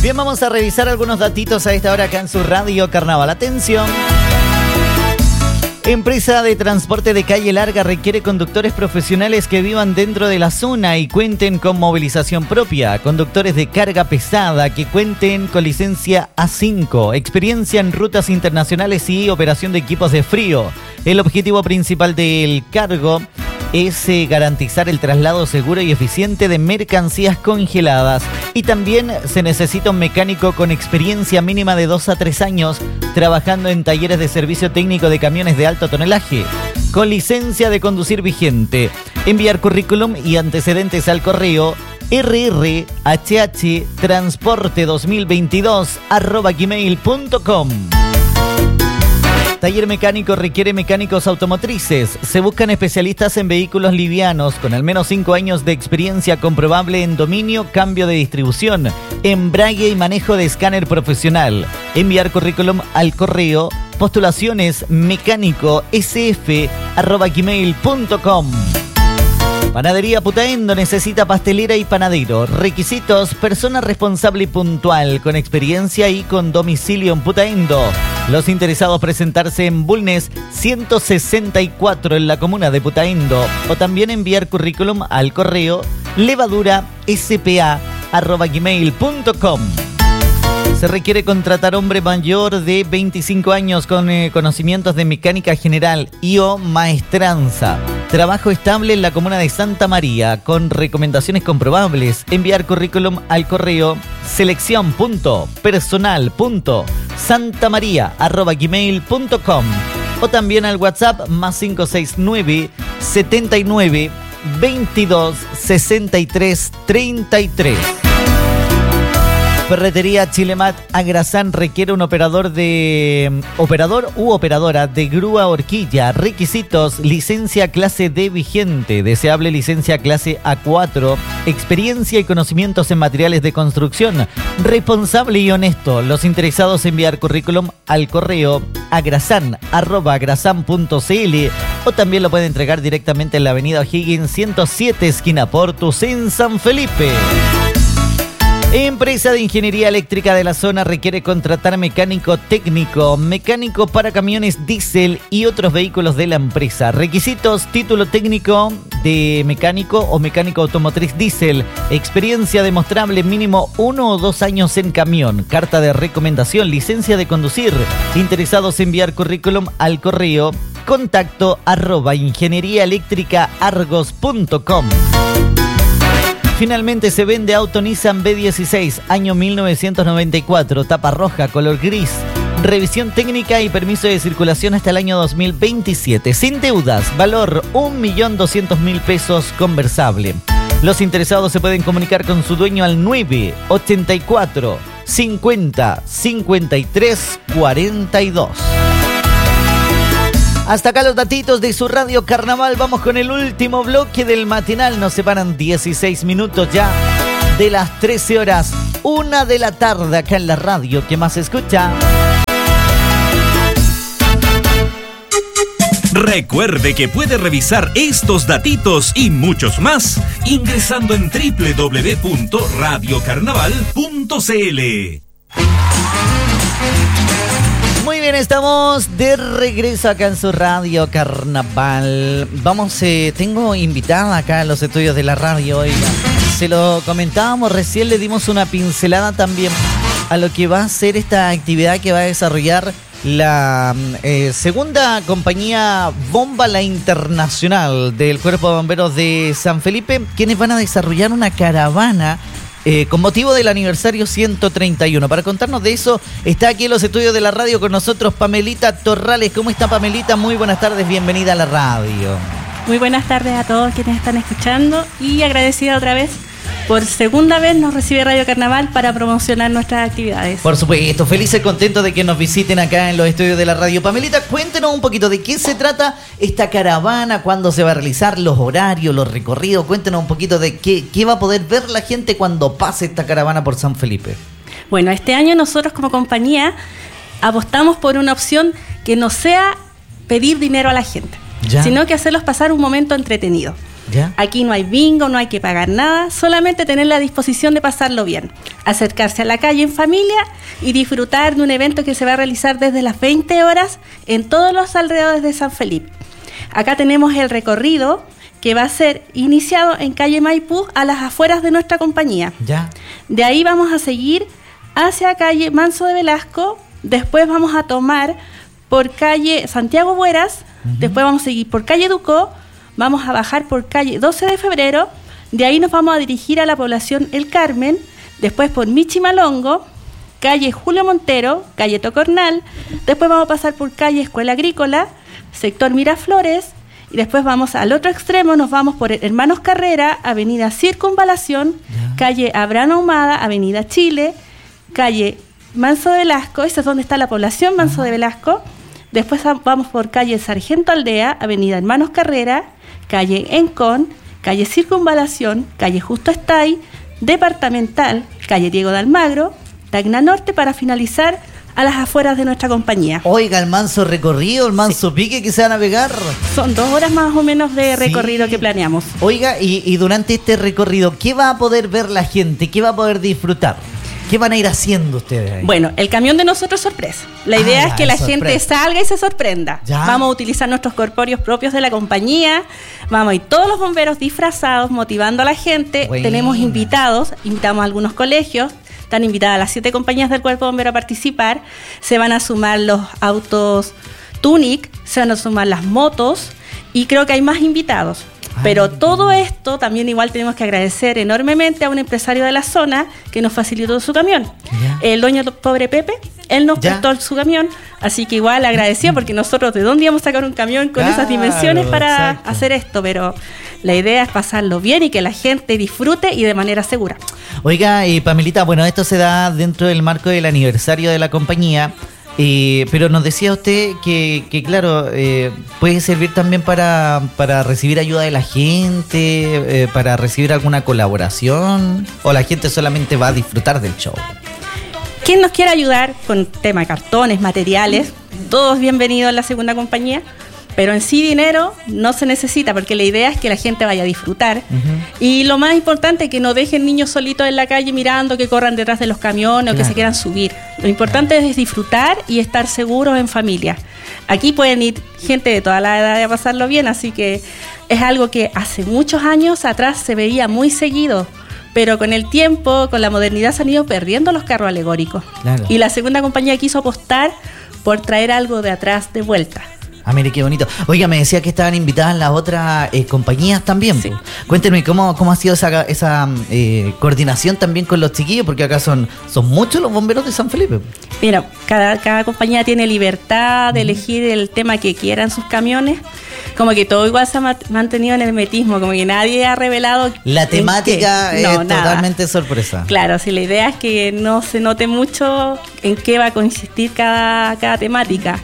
Bien, vamos a revisar algunos datitos a esta hora acá en su radio Carnaval. Atención. Empresa de transporte de calle larga requiere conductores profesionales que vivan dentro de la zona y cuenten con movilización propia. Conductores de carga pesada que cuenten con licencia A5, experiencia en rutas internacionales y operación de equipos de frío. El objetivo principal del cargo es garantizar el traslado seguro y eficiente de mercancías congeladas. Y también se necesita un mecánico con experiencia mínima de 2 a 3 años trabajando en talleres de servicio técnico de camiones de alto tonelaje, con licencia de conducir vigente. Enviar currículum y antecedentes al correo rrhhtransporte2022@gmail.com. Taller mecánico requiere mecánicos automotrices. Se buscan especialistas en vehículos livianos con al menos 5 años de experiencia comprobable en dominio, cambio de distribución, embrague y manejo de escáner profesional. Enviar currículum al correo postulacionesmecánicosf@gmail.com. Panadería Putaendo necesita pastelera y panadero. Requisitos: persona responsable y puntual, con experiencia y con domicilio en Putaendo. Los interesados presentarse en Bulnes 164 en la comuna de Putaendo o también enviar currículum al correo levaduraspa@gmail.com. Se requiere contratar hombre mayor de 25 años con conocimientos de mecánica general y o maestranza. Trabajo estable en la comuna de Santa María con recomendaciones comprobables. Enviar currículum al correo selección.personal.santamaria@gmail.com o también al WhatsApp +569 79 22 63 33. Ferretería Chilemat Agrasán requiere un operador u operadora de grúa horquilla. Requisitos: licencia clase D vigente, deseable licencia clase A4, experiencia y conocimientos en materiales de construcción, responsable y honesto. Los interesados enviar currículum al correo agrasán@agrasán.cl o también lo puede entregar directamente en la avenida O'Higgins 107 esquina Portus en San Felipe. Empresa de ingeniería eléctrica de la zona requiere contratar mecánico técnico, mecánico para camiones diésel y otros vehículos de la empresa. Requisitos: título técnico de mecánico o mecánico automotriz diésel, experiencia demostrable mínimo 1 o 2 años en camión, carta de recomendación, licencia de conducir. Interesados enviar currículum al correo contacto@ingenieriaeléctricaargos.com. Finalmente se vende auto Nissan B16, año 1994, tapa roja, color gris. Revisión técnica y permiso de circulación hasta el año 2027. Sin deudas, valor 1.200.000 pesos conversable. Los interesados se pueden comunicar con su dueño al 984 50 53 42. Hasta acá los datitos de su radio Carnaval. Vamos con el último bloque del matinal. Nos separan 16 minutos ya de las 13 horas, 1 de la tarde acá en la radio que más se escucha. Recuerde que puede revisar estos datitos y muchos más ingresando en www.radiocarnaval.cl. Muy bien, estamos de regreso acá en su radio Carnaval. Tengo invitada acá en los estudios de la radio, oiga. Se lo comentábamos recién, le dimos una pincelada también a lo que va a ser esta actividad que va a desarrollar la segunda compañía Bomba La Internacional del Cuerpo de Bomberos de San Felipe, quienes van a desarrollar una caravana con motivo del aniversario 131. Para contarnos de eso, está aquí en los estudios de la radio con nosotros Pamelita Torrales. ¿Cómo está, Pamelita? Muy buenas tardes, bienvenida a la radio. Muy buenas tardes a todos quienes están escuchando y agradecida otra vez. Por segunda vez nos recibe Radio Carnaval para promocionar nuestras actividades. Por supuesto, felices y contentos de que nos visiten acá en los estudios de la radio. Pamelita, cuéntenos un poquito de qué se trata esta caravana, cuándo se va a realizar, los horarios, los recorridos. Cuéntenos un poquito de qué va a poder ver la gente cuando pase esta caravana por San Felipe. Bueno, este año nosotros como compañía apostamos por una opción que no sea pedir dinero a la gente, sino que hacerlos pasar un momento entretenido. ¿Ya? Aquí no hay bingo, no hay que pagar nada, solamente tener la disposición de pasarlo bien, acercarse a la calle en familia y disfrutar de un evento que se va a realizar desde las 20 horas en todos los alrededores de San Felipe. Acá tenemos el recorrido que va a ser iniciado en calle Maipú, a las afueras de nuestra compañía. ¿Ya? De ahí vamos a seguir hacia calle Manso de Velasco, después vamos a tomar por calle Santiago Bueras, después vamos a seguir por calle Ducó, vamos a bajar por calle 12 de febrero, de ahí nos vamos a dirigir a la población El Carmen, después por Michimalongo, calle Julio Montero, calle Tocornal, después vamos a pasar por calle Escuela Agrícola, sector Miraflores, y después vamos al otro extremo, nos vamos por Hermanos Carrera, avenida Circunvalación, calle Abraham Ahumada, avenida Chile, calle Manso de Velasco, esa es donde está la población Manso de Velasco. Después vamos por calle Sargento Aldea, avenida Hermanos Carrera, calle Encón, calle Circunvalación, calle Justo Estay, Departamental, calle Diego de Almagro, Tacna Norte, para finalizar a las afueras de nuestra compañía. Oiga, el manso recorrido, el manso pique que se van a pegar. Son 2 horas más o menos de recorrido que planeamos. Oiga, y durante este recorrido, ¿qué va a poder ver la gente? ¿Qué va a poder disfrutar? ¿Qué van a ir haciendo ustedes ahí? Bueno, el camión de nosotros es sorpresa. La idea es que la gente salga y se sorprenda. ¿Ya? Vamos a utilizar nuestros corpóreos propios de la compañía. Vamos a ir todos los bomberos disfrazados, motivando a la gente. Buena. Tenemos invitados, invitamos a algunos colegios. Están invitadas las 7 compañías del Cuerpo Bombero a participar. Se van a sumar los autos Tunic, se van a sumar las motos y creo que hay más invitados. Pero todo esto también igual tenemos que agradecer enormemente a un empresario de la zona que nos facilitó su camión. Ya. El dueño pobre Pepe, él nos prestó su camión, así que igual agradecido porque nosotros de dónde íbamos a sacar un camión con esas dimensiones para hacer esto, pero la idea es pasarlo bien y que la gente disfrute y de manera segura. Oiga, Pamelita, bueno, esto se da dentro del marco del aniversario de la compañía. Pero nos decía usted que claro, puede servir también para recibir ayuda de la gente, para recibir alguna colaboración, o la gente solamente va a disfrutar del show. ¿Quién nos quiere ayudar con tema de cartones, materiales? Todos bienvenidos a la segunda compañía. Pero en sí dinero no se necesita, porque la idea es que la gente vaya a disfrutar. Y lo más importante es que no dejen niños solitos en la calle mirando, que corran detrás de los camiones o que se quieran subir. Lo importante es disfrutar y estar seguros en familia. Aquí pueden ir gente de toda la edad a pasarlo bien, así que es algo que hace muchos años atrás se veía muy seguido. Pero con el tiempo, con la modernidad, se han ido perdiendo los carros alegóricos. Claro. Y la segunda compañía quiso apostar por traer algo de atrás de vuelta. Ah, mire qué bonito. Oiga, me decía que estaban invitadas las otras compañías también. Sí. Cuéntenme cómo ha sido esa coordinación también con los chiquillos, porque acá son muchos los bomberos de San Felipe. Mira, cada compañía tiene libertad de elegir el tema que quieran sus camiones. Como que todo igual se ha mantenido en el hermetismo, como que nadie ha revelado. La temática es totalmente sorpresa. Claro, sí, la idea es que no se note mucho en qué va a consistir cada temática.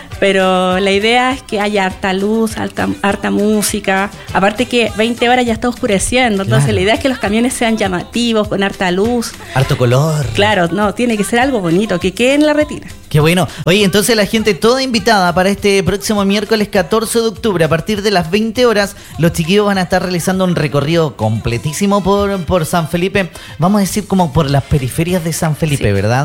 Pero la idea es que haya harta luz, harta música. Aparte que 20 horas ya está oscureciendo. Entonces la idea es que los camiones sean llamativos, con harta luz. Harto color. Claro, no, tiene que ser algo bonito, que quede en la retina. Qué bueno. Oye, entonces la gente toda invitada para este próximo miércoles 14 de octubre. A partir de las 20 horas, los chiquillos van a estar realizando un recorrido completísimo por San Felipe. Vamos a decir como por las periferias de San Felipe, sí, ¿verdad?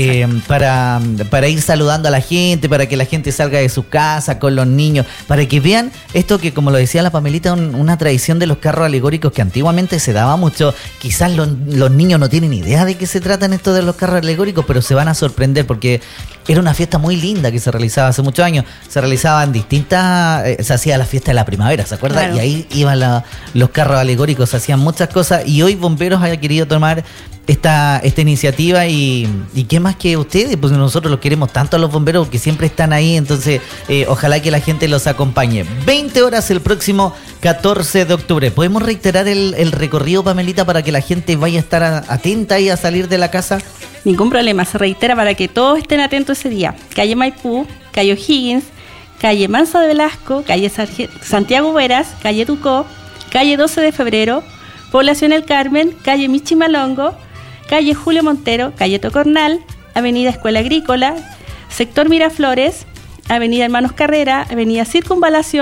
Para ir saludando a la gente, para que la gente salga de sus casas con los niños, para que vean esto que, como lo decía la Pamelita, una tradición de los carros alegóricos que antiguamente se daba mucho. Quizás los niños no tienen idea de qué se tratan esto de los carros alegóricos, pero se van a sorprender porque era una fiesta muy linda que se realizaba hace muchos años. Se realizaban distintas, se hacía la fiesta de la primavera, ¿se acuerdan? Claro. Y ahí iban los carros alegóricos, se hacían muchas cosas, y hoy Bomberos haya querido tomar esta iniciativa y qué más que ustedes, pues nosotros los queremos tanto a los bomberos porque siempre están ahí, entonces ojalá que la gente los acompañe. 20 horas el próximo 14 de octubre. ¿Podemos reiterar el recorrido, Pamelita, para que la gente vaya a estar atenta y a salir de la casa? Ningún problema, se reitera para que todos estén atentos ese día. Calle Maipú, calle O'Higgins, calle Manso de Velasco, calle Santiago Bueras, calle Ducó, calle 12 de febrero, población El Carmen, calle Michimalongo, calle Julio Montero, calle Tocornal, avenida Escuela Agrícola, sector Miraflores, avenida Hermanos Carrera, avenida Circunvalación,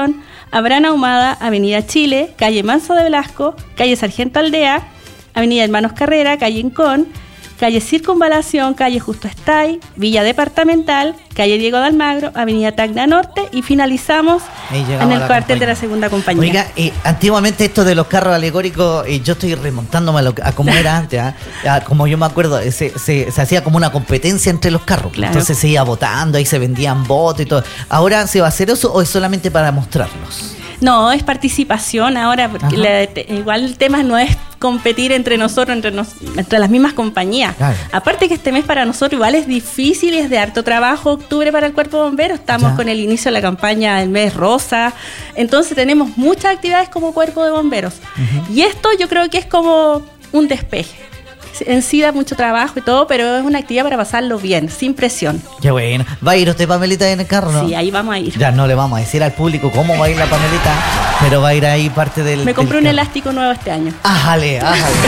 Abraham Ahumada, Avenida Chile, calle Manso de Velasco, calle Sargento Aldea, Avenida Hermanos Carrera, calle Incón, calle Circunvalación, calle Justo Estay, Villa Departamental, calle Diego de Almagro, Avenida Tacna Norte y finalizamos en el cuartel de la segunda compañía. Oiga, antiguamente esto de los carros alegóricos, yo estoy remontándome a cómo era antes, como yo me acuerdo, se hacía como una competencia entre los carros, claro. Entonces se iba votando, ahí se vendían votos y todo. ¿Ahora se va a hacer eso o es solamente para mostrarlos? No, es participación ahora, porque igual el tema no es competir entre nosotros, entre las mismas compañías. Claro. Aparte que este mes para nosotros igual es difícil y es de harto trabajo. Octubre para el Cuerpo de Bomberos, estamos con el inicio de la campaña del mes rosa, entonces tenemos muchas actividades como Cuerpo de Bomberos. Y esto yo creo que es como un despeje. En sí da mucho trabajo y todo, pero es una actividad para pasarlo bien, sin presión. Qué bueno. ¿Va a ir usted, Pamelita, en el carro, no? Sí, ahí vamos a ir. Ya no le vamos a decir al público cómo va a ir la Pamelita, pero va a ir ahí parte del... Me compré un elástico nuevo este año. Ájale.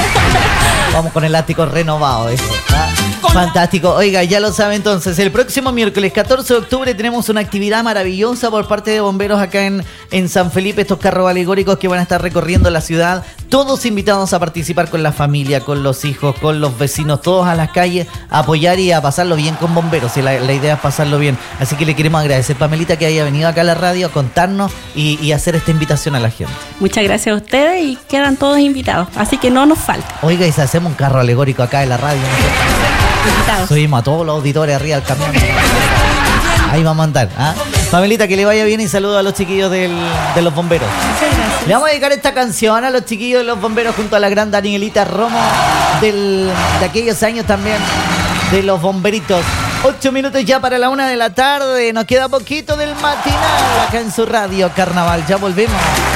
Vamos con elástico renovado, eso. Fantástico. Oiga, ya lo sabe entonces, el próximo miércoles 14 de octubre tenemos una actividad maravillosa por parte de bomberos acá en San Felipe, estos carros alegóricos que van a estar recorriendo la ciudad, todos invitados a participar con la familia, con los hijos, con los vecinos, todos a las calles, a apoyar y a pasarlo bien con bomberos, y la idea es pasarlo bien. Así que le queremos agradecer, Pamelita, que haya venido acá a la radio a contarnos y hacer esta invitación a la gente. Muchas gracias a ustedes y quedan todos invitados, así que no nos falta. Oiga, y si hacemos un carro alegórico acá en la radio, ¿no? Subimos a todos los auditores arriba del camión. Ahí vamos a andar. Pamelita, que le vaya bien y saludos a los chiquillos de los bomberos. Muchas gracias. Le vamos a dedicar esta canción a los chiquillos de los bomberos junto a la gran Danielita Romo de aquellos años también de los bomberitos. 8 minutos ya para la 1 de la tarde. Nos queda poquito del matinal acá en su radio Carnaval. Ya volvemos.